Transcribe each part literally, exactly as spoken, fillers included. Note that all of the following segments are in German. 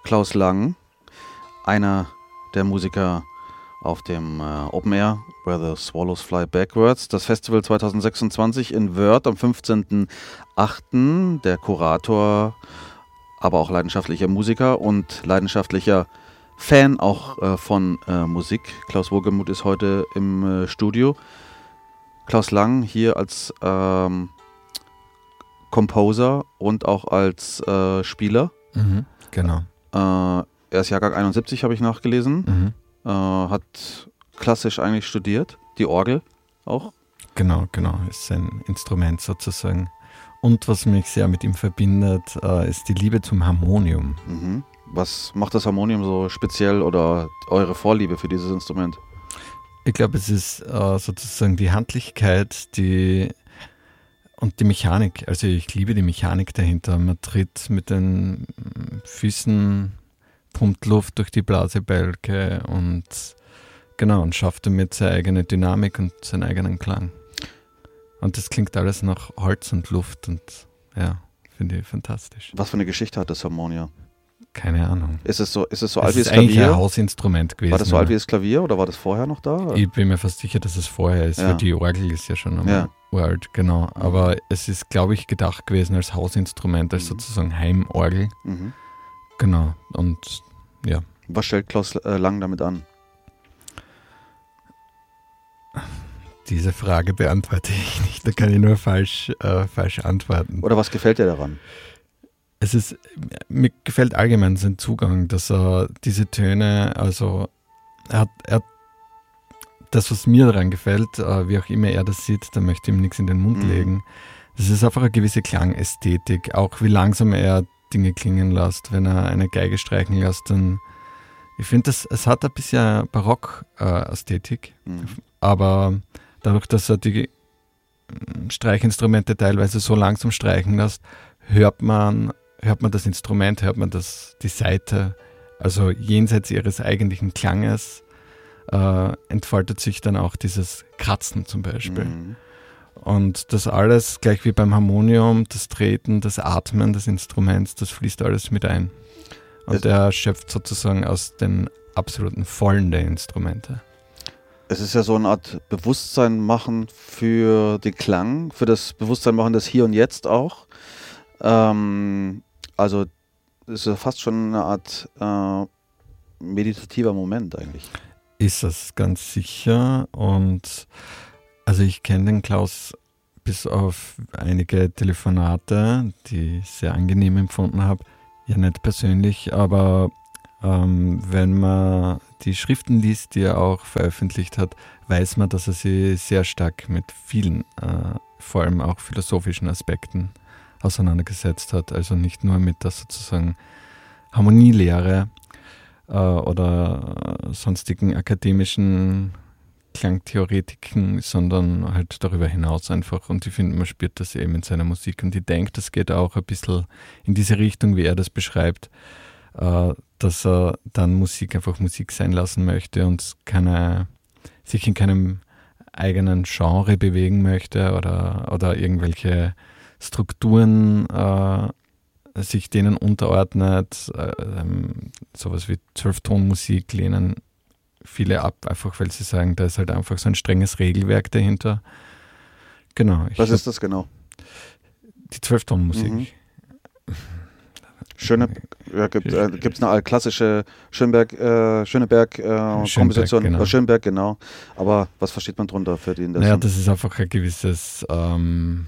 Klaus Lang, einer der Musiker auf dem äh, Open Air, Where the Swallows Fly Backwards. Das Festival zwanzig sechsundzwanzig in Wörth am fünfzehnten achten Der Kurator, aber auch leidenschaftlicher Musiker und leidenschaftlicher Fan auch äh, von äh, Musik. Klaus Wohlgemuth ist heute im äh, Studio. Klaus Lang hier als ähm, Composer und auch als äh, Spieler. Mhm, genau. Äh, er ist Jahrgang einundsiebzig, habe ich nachgelesen. Mhm. Äh, hat klassisch eigentlich studiert, die Orgel auch. Genau, genau, ist sein Instrument sozusagen. Und was mich sehr mit ihm verbindet, äh, ist die Liebe zum Harmonium. Mhm. Was macht das Harmonium so speziell oder eure Vorliebe für dieses Instrument? Ich glaube, es ist äh, sozusagen die Handlichkeit, die und die Mechanik. Also ich liebe die Mechanik dahinter. Man tritt mit den Füßen, pumpt Luft durch die Blasebälge und genau, und schafft damit seine eigene Dynamik und seinen eigenen Klang. Und das klingt alles nach Holz und Luft und ja, finde ich fantastisch. Was für eine Geschichte hat das Harmonium? Keine Ahnung. Ist es so, ist es so es alt wie das ist eigentlich Klavier? ein Hausinstrument gewesen. War das so alt wie das Klavier oder war das vorher noch da? Ich bin mir fast sicher, dass es vorher ist, Ja. weil die Orgel ist ja schon einmal Ja. uralt, genau. Aber es ist, glaube ich, gedacht gewesen als Hausinstrument, als Mhm. sozusagen Heimorgel. Mhm. Genau. Und ja, Was stellt Klaus äh, Lang damit an? diese Frage beantworte ich nicht. Da kann ich nur falsch, äh, falsch antworten. Oder was gefällt dir daran? Es ist, mir gefällt allgemein sein Zugang, dass er diese Töne, also er hat, er hat das, was mir daran gefällt, äh, wie auch immer er das sieht, da möchte ich ihm nichts in den Mund Mhm. legen. Das ist einfach eine gewisse Klangästhetik, auch wie langsam er Dinge klingen lässt, wenn er eine Geige streichen lässt, dann ich finde, das, es hat ein bisschen Barock-Ästhetik, Mhm. aber dadurch, dass er die Streichinstrumente teilweise so langsam streichen lässt, hört man, hört man das Instrument, hört man das, die Saite, also jenseits ihres eigentlichen Klanges äh, entfaltet sich dann auch dieses Kratzen zum Beispiel. Mhm. Und das alles, gleich wie beim Harmonium, das Treten, das Atmen des Instruments, das fließt alles mit ein. Und Es- er schöpft sozusagen aus den absoluten Vollen der Instrumente. Es ist ja so eine Art Bewusstsein machen für den Klang, für das Bewusstsein machen des Hier und Jetzt auch. Ähm, also es ist ja fast schon eine Art äh, meditativer Moment eigentlich. Ist das ganz sicher. Und also ich kenne den Klaus bis auf einige Telefonate, die ich sehr angenehm empfunden habe. Ja, nicht persönlich, aber ähm, wenn man die Schriften liest, die er auch veröffentlicht hat, weiß man, dass er sich sehr stark mit vielen, äh, vor allem auch philosophischen Aspekten auseinandergesetzt hat. Also nicht nur mit der sozusagen Harmonielehre äh, oder sonstigen akademischen Klangtheoretiken, sondern halt darüber hinaus einfach. Und ich finde, man spürt das eben in seiner Musik. Und ich denke, das geht auch ein bisschen in diese Richtung, wie er das beschreibt, äh, dass er dann Musik einfach Musik sein lassen möchte und keine, sich in keinem eigenen Genre bewegen möchte oder, oder irgendwelche Strukturen äh, sich denen unterordnet. Äh, ähm, sowas wie Zwölftonmusik lehnen viele ab, einfach weil sie sagen, da ist halt einfach so ein strenges Regelwerk dahinter. Genau. ich Was hab ist das genau? Die Zwölftonmusik. Mhm. Schöne, ja, gibt es äh, eine klassische Schönberg, äh, Schöneberg äh, Schönberg, Komposition, genau. äh, Schönberg, genau. Aber was versteht man drunter für die? Naja, das ist einfach ein gewisses ähm,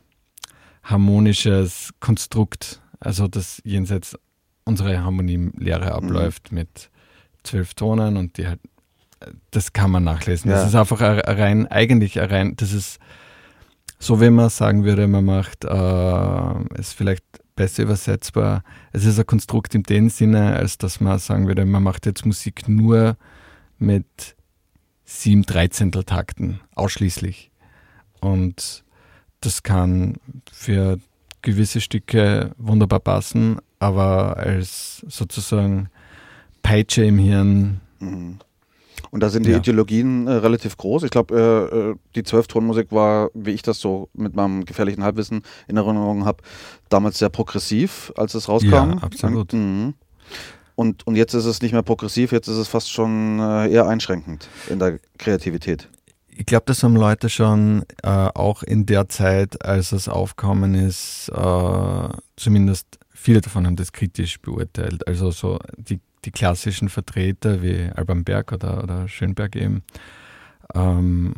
harmonisches Konstrukt, also das jenseits unserer Harmonielehre abläuft mhm. mit zwölf Tonen und die halt, das kann man nachlesen. Ja. Das ist einfach ein rein, eigentlich ein rein, das ist so, wenn man sagen würde, man macht, äh, ist vielleicht besser übersetzbar, es ist ein Konstrukt in dem Sinne, als dass man sagen würde, man macht jetzt Musik nur mit sieben Dreizehnteltakten, ausschließlich. Und das kann für gewisse Stücke wunderbar passen, aber als sozusagen Peitsche im Hirn. Mhm. Und da sind die Ja. Ideologien äh, relativ groß. Ich glaube, äh, äh, die Zwölftonmusik war, wie ich das so mit meinem gefährlichen Halbwissen in Erinnerung habe, damals sehr progressiv, als es rauskam. Ja, absolut. Mhm. Und, und jetzt ist es nicht mehr progressiv, jetzt ist es fast schon äh, eher einschränkend in der Kreativität. Ich glaube, das haben Leute schon äh, auch in der Zeit, als es aufgekommen ist, äh, zumindest viele davon haben das kritisch beurteilt. Also so die, die klassischen Vertreter wie Alban Berg oder, oder Schönberg eben, ähm,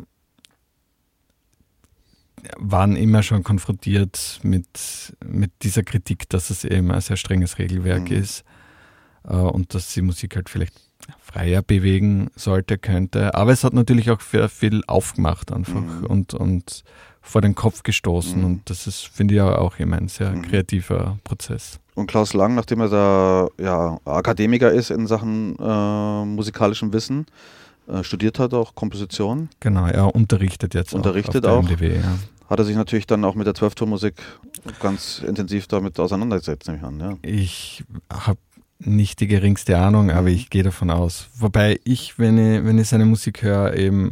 waren immer schon konfrontiert mit, mit dieser Kritik, dass es eben ein sehr strenges Regelwerk mhm. ist äh, und dass die Musik halt vielleicht freier bewegen sollte, könnte. Aber es hat natürlich auch sehr viel aufgemacht einfach mhm. und, und vor den Kopf gestoßen. Mhm. Und das ist, finde ich, auch immer ein sehr mhm. kreativer Prozess. Und Klaus Lang, nachdem er da ja, Akademiker ist in Sachen äh, musikalischem Wissen, äh, studiert hat auch Komposition. Genau, er unterrichtet jetzt unterrichtet auch. auch. M D W, ja. Hat er sich natürlich dann auch mit der Zwölftonmusik ganz intensiv damit auseinandergesetzt, nehme ich an. Ja. Ich habe nicht die geringste Ahnung, aber ich gehe davon aus. Wobei ich, wenn ich, wenn ich seine Musik höre, eben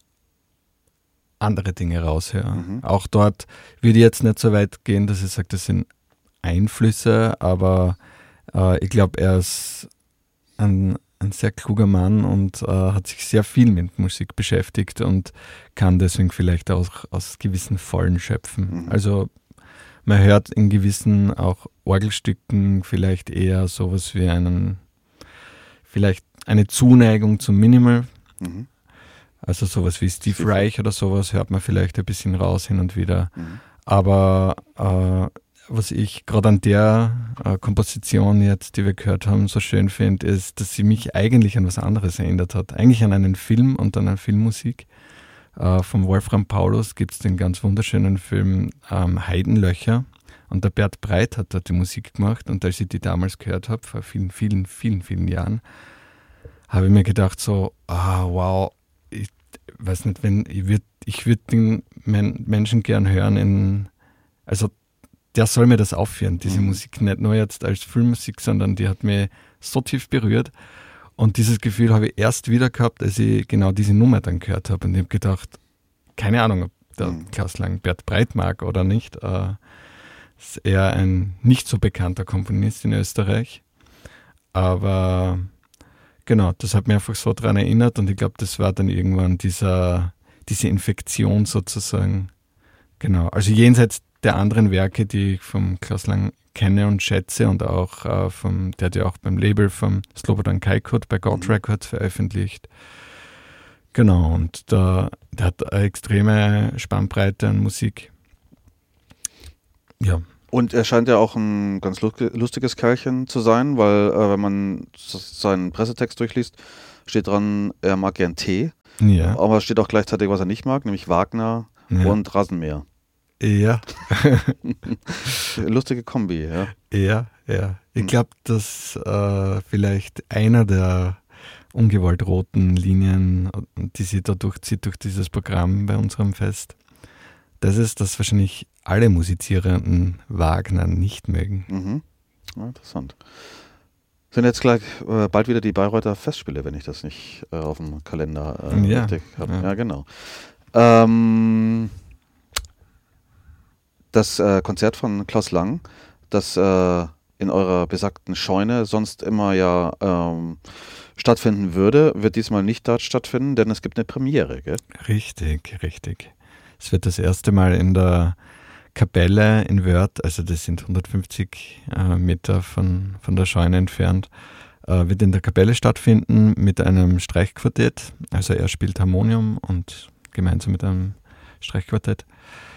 andere Dinge raushöre. Mhm. Auch dort würde ich jetzt nicht so weit gehen, dass ich sage, das sind Einflüsse, aber äh, ich glaube, er ist ein, ein sehr kluger Mann und äh, hat sich sehr viel mit Musik beschäftigt und kann deswegen vielleicht auch aus gewissen Vollen schöpfen. Mhm. Also man hört in gewissen auch Orgelstücken vielleicht eher sowas wie einen, vielleicht eine Zuneigung zum Minimal. Mhm. Also sowas wie Steve Steve. Reich oder sowas hört man vielleicht ein bisschen raus hin und wieder. Mhm. Aber äh, was ich gerade an der äh, Komposition jetzt, die wir gehört haben, so schön finde, ist, dass sie mich eigentlich an was anderes erinnert hat. Eigentlich an einen Film und an eine Filmmusik. Äh, von Wolfram Paulus gibt es den ganz wunderschönen Film ähm, Heidenlöcher. Und der Bert Breit hat dort die Musik gemacht. Und als ich die damals gehört habe, vor vielen, vielen, vielen, vielen Jahren, habe ich mir gedacht so, ah, wow, ich weiß nicht, wenn ich würde ich würd den Men- Menschen gern hören in, also der soll mir das aufführen, diese mhm. Musik, nicht nur jetzt als Filmmusik, sondern die hat mich so tief berührt. Und dieses Gefühl habe ich erst wieder gehabt, als ich genau diese Nummer dann gehört habe. Und ich habe gedacht, keine Ahnung, ob der mhm. Klaus Lang Bert Breit mag oder nicht. Äh, ist eher ein nicht so bekannter Komponist in Österreich. Aber genau, das hat mich einfach so daran erinnert. Und ich glaube, das war dann irgendwann dieser, diese Infektion sozusagen. Genau, also jenseits der anderen Werke, die ich vom Klaus Lang kenne und schätze und auch äh, vom, der hat ja auch beim Label vom Slobodan Kajkut bei God Records veröffentlicht. Genau, und da, der hat eine extreme Spannbreite an Musik. Ja. Und er scheint ja auch ein ganz lustiges Kerlchen zu sein, weil äh, wenn man seinen Pressetext durchliest, steht dran, er mag gern Tee. Ja. Aber es steht auch gleichzeitig, was er nicht mag, nämlich Wagner ja. und Rasenmäher. Ja. Lustige Kombi, ja. Ja, ja. Ich glaube, dass äh, vielleicht einer der ungewollt roten Linien, die sie da durchzieht, durch dieses Programm bei unserem Fest, das ist, dass wahrscheinlich alle Musizierenden Wagner nicht mögen. Mhm. Ja, interessant. Sind jetzt gleich äh, bald wieder die Bayreuther Festspiele, wenn ich das nicht äh, auf dem Kalender äh, ja, richtig habe. Ja. ja, genau. Ähm, das äh, Konzert von Klaus Lang, das äh, in eurer besagten Scheune sonst immer ja ähm, stattfinden würde, wird diesmal nicht dort stattfinden, denn es gibt eine Premiere, gell? Richtig, richtig. Es wird das erste Mal in der Kapelle in Wörth, also das sind hundertfünfzig äh, Meter von, von der Scheune entfernt, äh, wird in der Kapelle stattfinden mit einem Streichquartett. Also er spielt Harmonium und gemeinsam mit einem Streichquartett.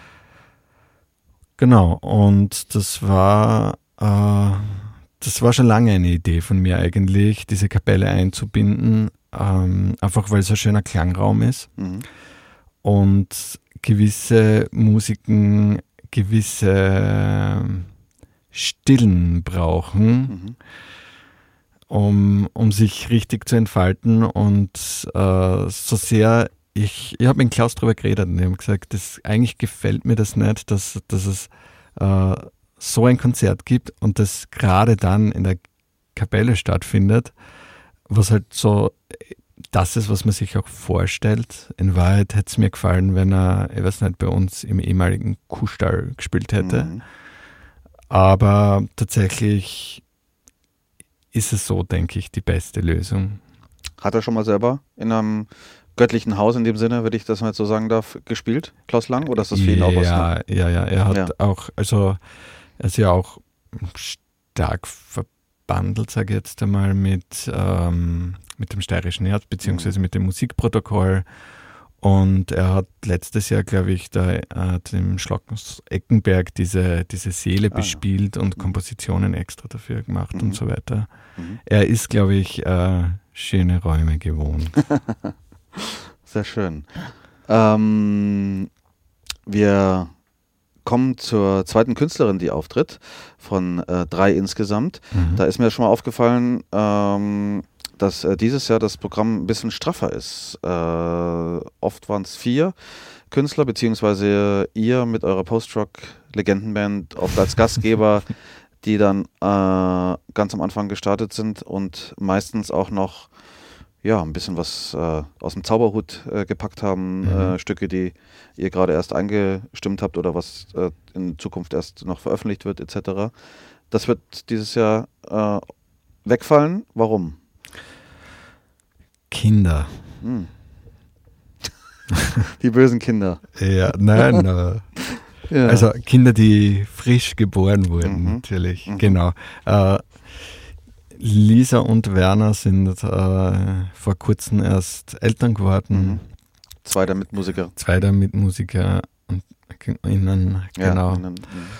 Genau, und das war, äh, das war schon lange eine Idee von mir eigentlich, diese Kapelle einzubinden, ähm, einfach weil es ein schöner Klangraum ist mhm. und gewisse Musiken gewisse Stillen brauchen, mhm. um, um sich richtig zu entfalten. Und äh, so sehr, ich, ich habe mit Klaus drüber geredet und ich habe gesagt, das, eigentlich gefällt mir das nicht, dass, dass es äh, so ein Konzert gibt und das gerade dann in der Kapelle stattfindet, was halt so das ist, was man sich auch vorstellt. In Wahrheit hätte es mir gefallen, wenn er, ich weiß nicht, bei uns im ehemaligen Kuhstall gespielt hätte. Mhm. Aber tatsächlich ist es so, denke ich, die beste Lösung. Hat er schon mal selber in einem göttlichen Haus in dem Sinne, wenn ich das mal so sagen darf, gespielt, Klaus Lang? Oder ist das für ihn auch was? Ja, ja, ja. Er hat Ja. auch, also er ist ja auch stark verbandelt, sage ich jetzt einmal, mit, ähm, mit dem Steirischen Herz, beziehungsweise mit dem Musikprotokoll. Und er hat letztes Jahr, glaube ich, da äh, dem Schlockens Eckenberg diese, diese Seele Ah, bespielt ja. und Kompositionen extra dafür gemacht Mhm. und so weiter. Mhm. Er ist, glaube ich, äh, schöne Räume gewohnt. Sehr schön. Ähm, wir kommen zur zweiten Künstlerin, die auftritt, von äh, drei insgesamt. Mhm. Da ist mir schon mal aufgefallen, ähm, dass äh, dieses Jahr das Programm ein bisschen straffer ist. Äh, oft waren es vier Künstler, beziehungsweise ihr mit eurer Post-Rock-Legendenband oft als Gastgeber, die dann äh, ganz am Anfang gestartet sind und meistens auch noch ja, ein bisschen was äh, aus dem Zauberhut äh, gepackt haben, Mhm. äh, Stücke, die ihr gerade erst eingestimmt habt oder was äh, in Zukunft erst noch veröffentlicht wird, et cetera. Das wird dieses Jahr äh, wegfallen. Warum? Kinder. Hm. Die bösen Kinder. Ja, nein, nein. Ja. Also Kinder, die frisch geboren wurden, Mhm. natürlich. Mhm. Genau. Äh, Lisa und Werner sind äh, vor kurzem erst Eltern geworden. Mhm. Zwei der Mitmusiker. Zwei der Mitmusiker und innen, genau. Ja, mhm.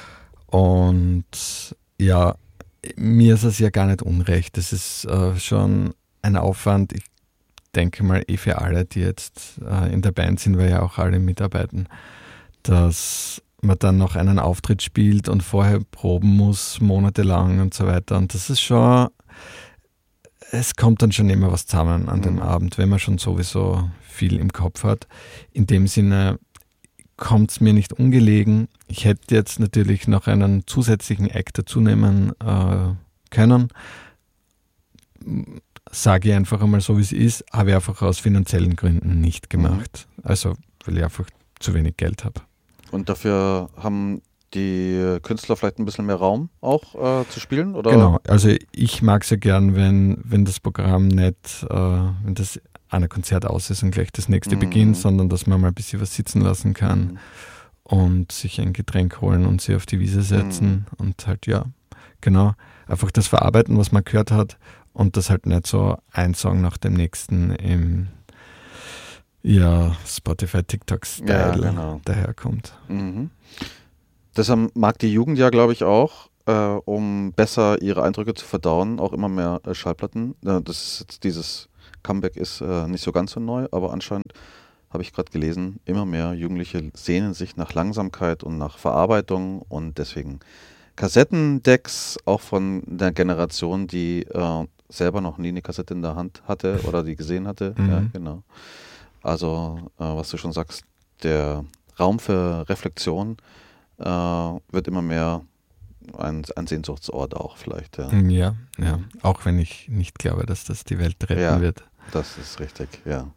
Und ja, mir ist es ja gar nicht unrecht. Das ist äh, schon ein Aufwand. Ich denke mal eh für alle, die jetzt äh, in der Band sind, weil ja auch alle mitarbeiten, dass man dann noch einen Auftritt spielt und vorher proben muss, monatelang und so weiter. Und das ist schon, es kommt dann schon immer was zusammen an dem Mhm. Abend, wenn man schon sowieso viel im Kopf hat. In dem Sinne kommt es mir nicht ungelegen. Ich hätte jetzt natürlich noch einen zusätzlichen Act dazu nehmen äh, können. Sage ich einfach einmal so, wie es ist, habe ich einfach aus finanziellen Gründen nicht gemacht. Mhm. Also, weil ich einfach zu wenig Geld habe. Und dafür haben die Künstler vielleicht ein bisschen mehr Raum auch äh, zu spielen? Oder? Genau, also ich mag es ja gern, wenn, wenn das Programm nicht, äh, wenn das eine Konzert aus ist und gleich das nächste Mhm. beginnt, sondern dass man mal ein bisschen was sitzen lassen kann Mhm. und sich ein Getränk holen und sich auf die Wiese setzen und halt, ja, genau, einfach das verarbeiten, was man gehört hat und das halt nicht so ein Song nach dem nächsten im ja, Spotify, TikTok-Style Ja, genau. daherkommt. Mhm. Deshalb mag die Jugend ja, glaube ich, auch, äh, um besser ihre Eindrücke zu verdauen, auch immer mehr äh, Schallplatten. Äh, das ist jetzt dieses Comeback ist äh, nicht so ganz so neu, aber anscheinend habe ich gerade gelesen, immer mehr Jugendliche sehnen sich nach Langsamkeit und nach Verarbeitung und deswegen Kassettendecks, auch von der Generation, die äh, selber noch nie eine Kassette in der Hand hatte oder die gesehen hatte. Mhm. Ja, genau. Also, äh, was du schon sagst, der Raum für Reflexion äh, wird immer mehr ein, ein Sehnsuchtsort auch vielleicht. Ja, Ja, ja, auch wenn ich nicht glaube, dass das die Welt retten Ja. wird. das ist richtig, ja.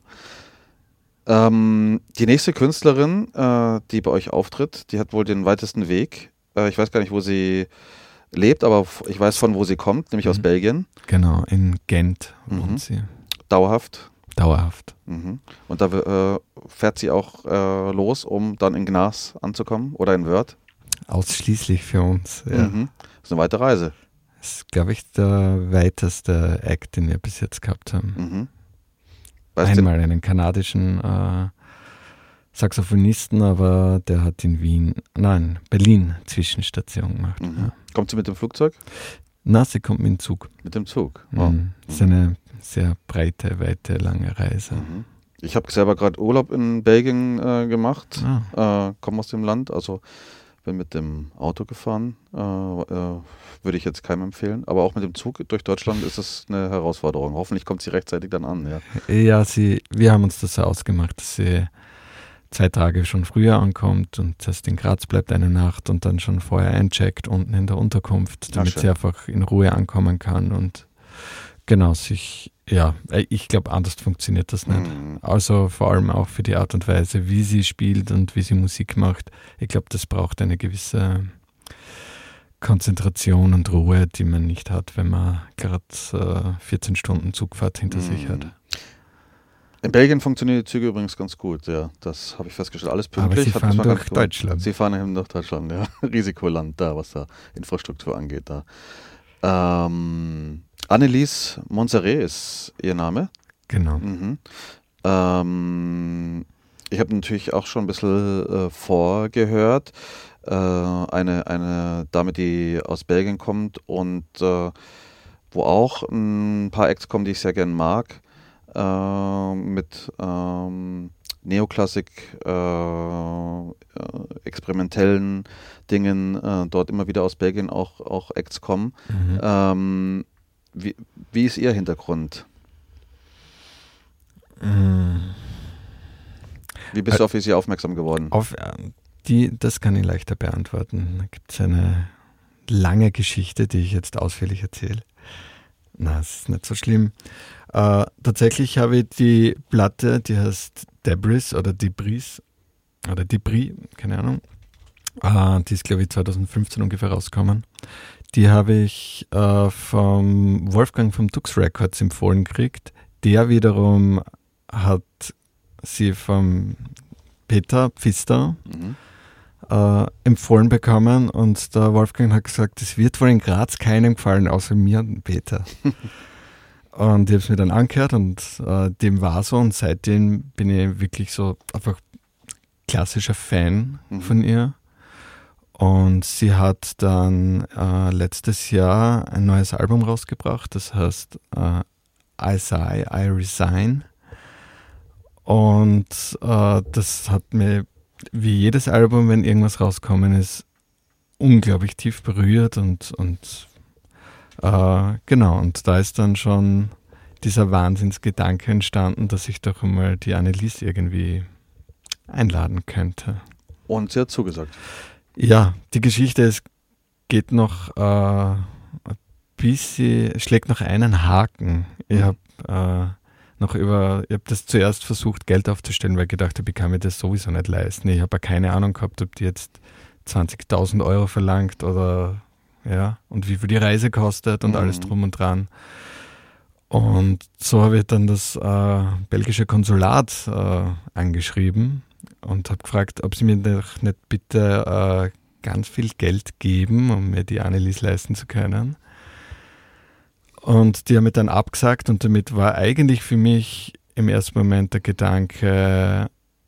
Ähm, die nächste Künstlerin, äh, die bei euch auftritt, die hat wohl den weitesten Weg. Äh, ich weiß gar nicht, wo sie lebt, aber f- ich weiß von wo sie kommt, nämlich aus Mhm. Belgien. Genau, in Gent wohnt Mhm. sie. Dauerhaft. Dauerhaft. Mhm. Und da äh, fährt sie auch äh, los, um dann in Gnas anzukommen oder in Wörth. Ausschließlich für uns. Ja. Mhm. Das ist eine weite Reise. Das ist, glaube ich, der weiteste Act, den wir bis jetzt gehabt haben. Mhm. Weißt du, Einmal einen kanadischen äh, Saxophonisten, aber der hat in Wien, nein, Berlin Zwischenstation gemacht. mhm. Ja. kommt sie mit dem Flugzeug? Na, sie kommt mit dem Zug. Mit dem Zug. Wow. Mhm. Das ist eine sehr breite, weite, lange Reise. Mhm. Ich habe selber gerade Urlaub in Belgien äh, gemacht, Ah. äh, komme aus dem Land, also bin mit dem Auto gefahren, äh, äh, würde ich jetzt keinem empfehlen, aber auch mit dem Zug durch Deutschland ist es eine Herausforderung. Hoffentlich kommt sie rechtzeitig dann an. Ja. Ja, sie, wir haben uns das so ausgemacht, dass sie zwei Tage schon früher ankommt und erst in Graz bleibt eine Nacht und dann schon vorher eincheckt unten in der Unterkunft, damit schön. sie einfach in Ruhe ankommen kann und genau sich, ja, ich glaube, anders funktioniert das nicht. Mhm. Also vor allem auch für die Art und Weise, wie sie spielt und wie sie Musik macht. Ich glaube, das braucht eine gewisse Konzentration und Ruhe, die man nicht hat, wenn man gerade äh, vierzehn Stunden Zugfahrt hinter mm. sich hat. In Belgien funktionieren die Züge übrigens ganz gut, ja. Das habe ich festgestellt. Alles pünktlich. Aber sie fahren durch Deutschland. Sie fahren eben durch Deutschland, ja. Risikoland da, was da Infrastruktur angeht. Da. Ähm, Annelies Monserrat ist ihr Name. Genau. Mhm. Ähm, ich habe natürlich auch schon ein bisschen äh, vorgehört. Äh, eine, eine Dame, die aus Belgien kommt und äh, wo auch ein paar Acts kommen, die ich sehr gern mag. Äh, mit ähm, Neoklassik, äh, äh, experimentellen Dingen, äh, dort immer wieder aus Belgien auch, auch Acts kommen. Mhm. Ähm, wie, wie ist Ihr Hintergrund? Mhm. Wie bist du auf sie aufmerksam geworden? Auf, die, das kann ich leichter beantworten. Da gibt es eine lange Geschichte, die ich jetzt ausführlich erzähle. Na, es ist nicht so schlimm. Äh, tatsächlich habe ich die Platte, die heißt Debris oder Debris oder Debris, keine Ahnung. Äh, die ist, glaube ich, zwanzig fünfzehn ungefähr rausgekommen. Die habe ich äh, vom Wolfgang vom Dux Records empfohlen gekriegt. Der wiederum hat sie vom Peter Pfister mhm. äh, empfohlen bekommen und der Wolfgang hat gesagt, es wird wohl in Graz keinem gefallen, außer mir und Peter. Und ich habe es mir dann angehört und äh, dem war so und seitdem bin ich wirklich so einfach klassischer Fan mhm. von ihr. Und sie hat dann äh, letztes Jahr ein neues Album rausgebracht, das heißt äh, I Sigh, I Resign. Und äh, das hat mir, wie jedes Album, wenn irgendwas rauskommen ist, unglaublich tief berührt und, und äh, genau, und da ist dann schon dieser Wahnsinnsgedanke entstanden, dass ich doch einmal die Annelies irgendwie einladen könnte. Und sie hat zugesagt. Ja, die Geschichte ist, geht noch äh, ein bisschen, schlägt noch einen Haken. Ich habe äh, noch über, ich habe das zuerst versucht, Geld aufzustellen, weil ich gedacht habe, ich kann mir das sowieso nicht leisten. Ich habe ja keine Ahnung gehabt, ob die jetzt zwanzigtausend Euro verlangt oder ja, und wie viel die Reise kostet und mhm. alles drum und dran. Und so habe ich dann das äh, belgische Konsulat äh, angeschrieben und habe gefragt, ob sie mir doch nicht bitte äh, ganz viel Geld geben, um mir die Annelies leisten zu können. Und die haben mir dann abgesagt und damit war eigentlich für mich im ersten Moment der Gedanke,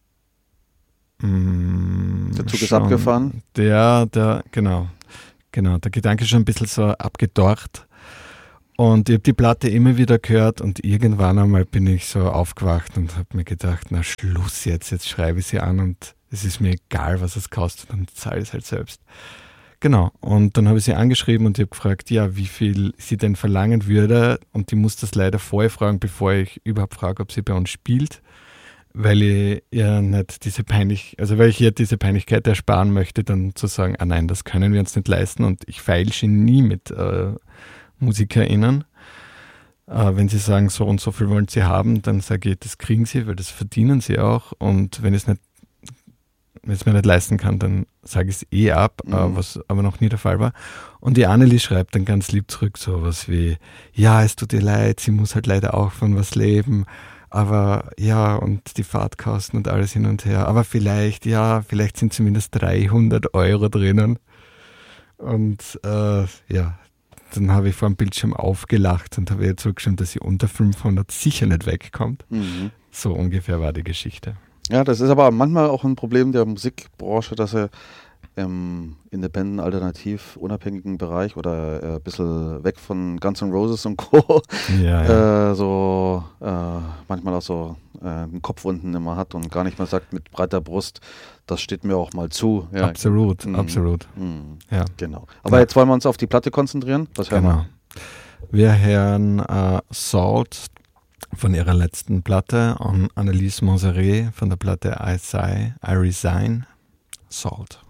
mh, der Zug ist abgefahren? Der, der, genau, genau, der Gedanke ist schon ein bisschen so abgedorcht. Und ich habe die Platte immer wieder gehört und irgendwann einmal bin ich so aufgewacht und habe mir gedacht, na Schluss jetzt, jetzt schreibe ich sie an und es ist mir egal, was es kostet und zahle es halt selbst. Genau, und dann habe ich sie angeschrieben und ich habe gefragt, ja, wie viel sie denn verlangen würde und die muss das leider vorher fragen, bevor ich überhaupt frage, ob sie bei uns spielt, weil ich ihr nicht diese peinlich, also weil ich ihr diese Peinlichkeit ersparen möchte, dann zu sagen, ah nein, das können wir uns nicht leisten und ich feilsche nie mit äh, MusikerInnen. Äh, wenn sie sagen, so und so viel wollen sie haben, dann sage ich, das kriegen sie, weil das verdienen sie auch und wenn es nicht wenn es mir nicht leisten kann, dann sage ich es eh ab, mhm. äh, was aber noch nie der Fall war. Und die Annelies schreibt dann ganz lieb zurück so was wie, ja, es tut ihr leid, sie muss halt leider auch von was leben, aber ja, und die Fahrtkosten und alles hin und her, aber vielleicht, ja, vielleicht sind zumindest dreihundert Euro drinnen. Und äh, ja, dann habe ich vor dem Bildschirm aufgelacht und habe ihr zurückgeschrieben, dass sie unter fünfhundert sicher nicht wegkommt. Mhm. So ungefähr war die Geschichte. Ja, das ist aber manchmal auch ein Problem der Musikbranche, dass er im independent, alternativ, unabhängigen Bereich oder äh, ein bisschen weg von Guns N' Roses und Co. Ja, ja. Äh, so äh, manchmal auch so äh, einen Kopf unten immer hat und gar nicht mehr sagt mit breiter Brust, das steht mir auch mal zu. Ja. Absolut, mhm. absolut. Mhm. Ja. Genau. Aber ja. Jetzt wollen wir uns auf die Platte konzentrieren. Was hören genau. wir? Wir hören äh, Salt von ihrer letzten Platte und Annelies Monserrat von der Platte I Sigh, I Resign, Salt.